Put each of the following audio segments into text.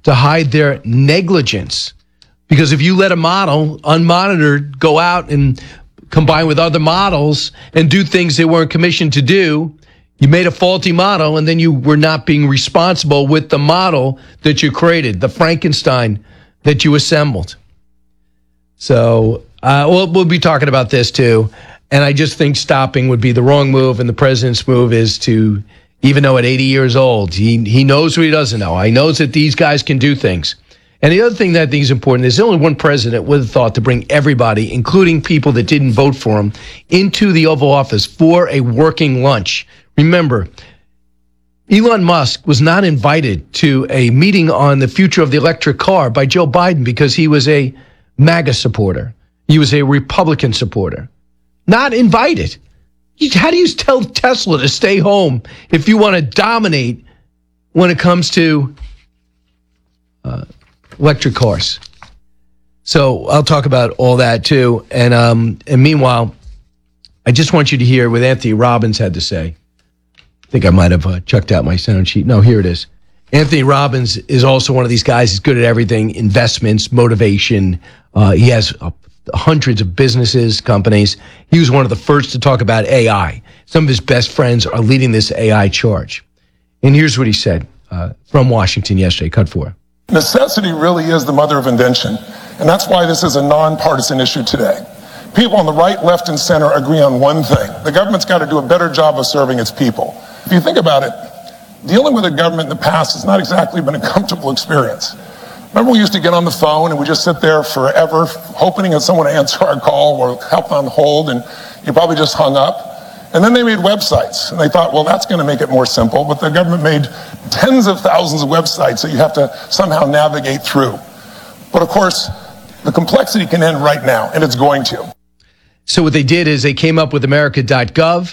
to hide their negligence. Because if you let a model, unmonitored, go out and combine with other models and do things they weren't commissioned to do, you made a faulty model, and then you were not being responsible with the model that you created, the Frankenstein that you assembled. So we'll be talking about this too. And I just think stopping would be the wrong move. And the president's move is to, even though at 80 years old, he knows what he doesn't know. He knows that these guys can do things. And the other thing that I think is important is only one president would have thought to bring everybody, including people that didn't vote for him, into the Oval Office for a working lunch. Remember, Elon Musk was not invited to a meeting on the future of the electric car by Joe Biden because he was a MAGA supporter. He was a Republican supporter. Not invited. How do you tell Tesla to stay home if you want to dominate when it comes to electric cars? So I'll talk about all that too. And meanwhile, I just want you to hear what Anthony Robbins had to say. I think I might have chucked out my sound sheet. No, here it is. Anthony Robbins is also one of these guys. He's good at everything: investments, motivation. He has hundreds of businesses, companies. He was one of the first to talk about AI. Some of his best friends are leading this AI charge. And here's what he said from Washington yesterday, cut 4. Necessity really is the mother of invention, and that's why this is a nonpartisan issue today. People on the right, left, and center agree on one thing: the government's got to do a better job of serving its people. If you think about it, dealing with a government in the past has not exactly been a comfortable experience. Remember, we used to get on the phone and we just sit there forever, hoping that someone would answer our call or help on hold, and you probably just hung up. And then they made websites, and they thought, well, that's going to make it more simple. But the government made tens of thousands of websites that you have to somehow navigate through. But of course, the complexity can end right now, and it's going to. So what they did is they came up with America.gov.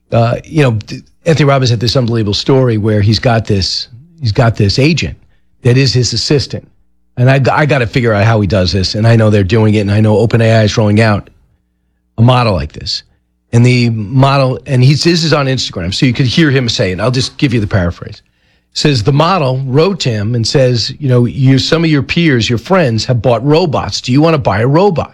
Anthony Robbins had this unbelievable story where he's got this agent that is his assistant. And I got to figure out how he does this. And I know they're doing it. And I know OpenAI is rolling out a model like this. And the model, and this is on Instagram, so you could hear him say it. I'll just give you the paraphrase. Says the model wrote to him and says, some of your peers, your friends have bought robots. Do you want to buy a robot?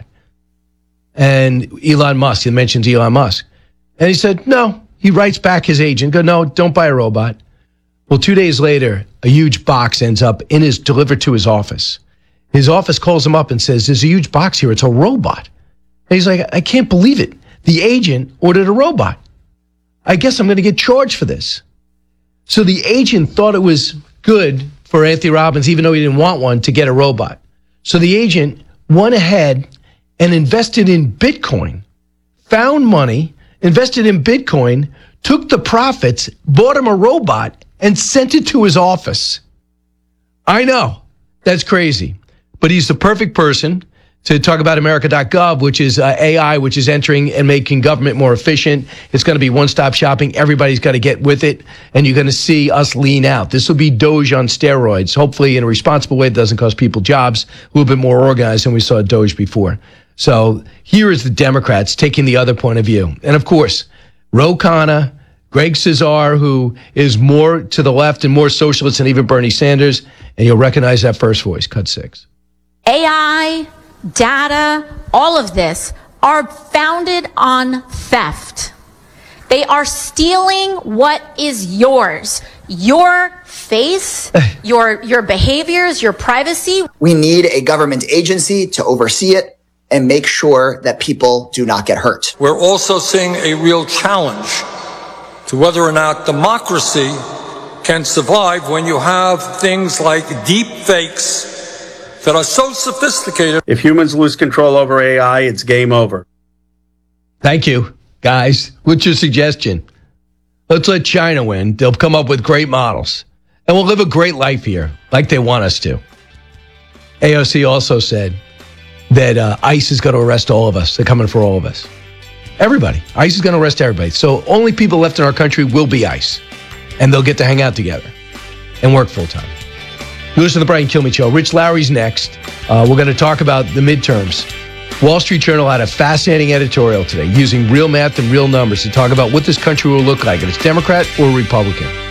And Elon Musk, he mentions Elon Musk. And he said, no. He writes back his agent, no, don't buy a robot. Well, 2 days later, a huge box ends up delivered to his office. His office calls him up and says, there's a huge box here. It's a robot. And he's like, I can't believe it. The agent ordered a robot. I guess I'm going to get charged for this. So the agent thought it was good for Anthony Robbins, even though he didn't want one, to get a robot. So the agent went ahead and invested in Bitcoin, found money, invested in Bitcoin, took the profits, bought him a robot, and sent it to his office. I know, that's crazy. But he's the perfect person to talk about America.gov, which is AI, which is entering and making government more efficient. It's going to be one-stop shopping. Everybody's got to get with it, and you're going to see us lean out. This will be Doge on steroids, hopefully in a responsible way that doesn't cost people jobs, a little bit more organized than we saw Doge before. So here is the Democrats taking the other point of view. And of course, Ro Khanna, Greg Cesar, who is more to the left and more socialist than even Bernie Sanders, and you'll recognize that first voice, cut 6. AI, data, all of this are founded on theft. They are stealing what is yours. Your face, your behaviors, your privacy. We need a government agency to oversee it and make sure that people do not get hurt. We're also seeing a real challenge to whether or not democracy can survive when you have things like deep fakes that are so sophisticated. If humans lose control over AI, it's game over. Thank you, guys. What's your suggestion? Let's let China win. They'll come up with great models. And we'll live a great life here, like they want us to. AOC also said that ICE is going to arrest all of us. They're coming for all of us. Everybody. ICE is going to arrest everybody. So only people left in our country will be ICE. And they'll get to hang out together and work full time. You listen to the Brian Kilmeade Show. Rich Lowry's next. We're going to talk about the midterms. Wall Street Journal had a fascinating editorial today using real math and real numbers to talk about what this country will look like if it's Democrat or Republican.